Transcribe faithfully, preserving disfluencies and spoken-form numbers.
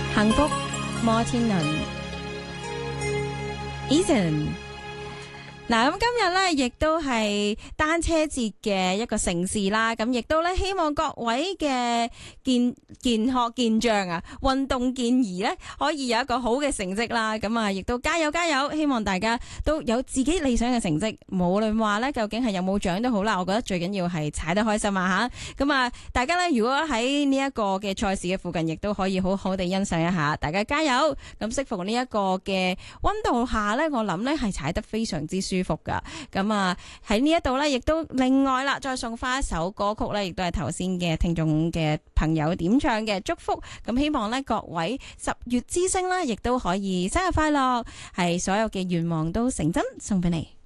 幸福摩天輪 Eason。嗱，咁今日咧，亦都係單車節嘅一個盛事啦。咁亦都咧，希望各位嘅健健學健將啊，運動健兒咧，可以有一個好嘅成績啦。咁啊，亦都加油加油！希望大家都有自己理想嘅成績，無論話咧究竟係有冇獎都好啦。我覺得最緊要係踩得開心啊吓。咁啊，大家咧如果喺呢一個嘅賽事嘅附近，亦都可以好好地欣賞一下。大家加油！咁適逢呢一個嘅溫度下咧，我諗咧係踩得非常之舒服噶。咁啊喺呢一度咧，亦都另外啦，再送翻一首歌曲咧，亦都係頭先嘅聽眾嘅朋友點唱嘅祝福。咁希望咧各位十月之星啦，亦都可以生日快樂，係所有嘅願望都成真，送俾你。